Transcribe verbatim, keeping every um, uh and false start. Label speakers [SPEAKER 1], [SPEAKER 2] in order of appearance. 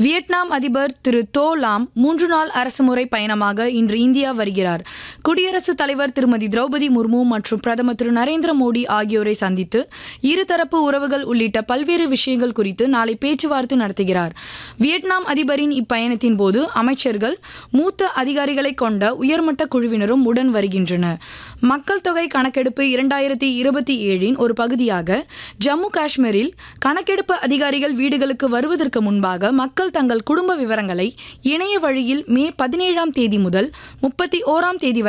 [SPEAKER 1] Vietnam அதிபர் திரு தோ லாம் மூன்று நாள் அரசுமுறை பயணமாக இன்று இந்தியா வருகிறார். குடியரசுத் தலைவர் திருமதி திரௌபதி முர்மு மற்றும் பிரதமர் திரு நரேந்திர மோடி ஆகியோரை சந்தித்து இருதரப்பு உறவுகள் உள்ளிட்ட பல்வேறு விஷயங்கள் குறித்து நாளை பேச்சுவார்த்தை நடத்துகிறார். வியட்நாம் அதிபரின் இப்பயணத்தின் போது அமைச்சர்கள், மூத்த அதிகாரிகளை கொண்ட உயர்மட்ட குழுவினரும் உடன் வருகின்றனர். மக்கள் தொகை கணக்கெடுப்பு இரண்டாயிரத்தி இருபத்தி ஏழின் ஒரு பகுதியாக ஜம்மு காஷ்மீரில் கணக்கெடுப்பு அதிகாரிகள் வீடுகளுக்கு வருவதற்கு முன்பாக மக்கள் தங்கள் குடும்ப விவரங்களை இணைய வழியில் மே பதினேழாம் தேதி முதல் முப்பத்தி ஓராம் தேதி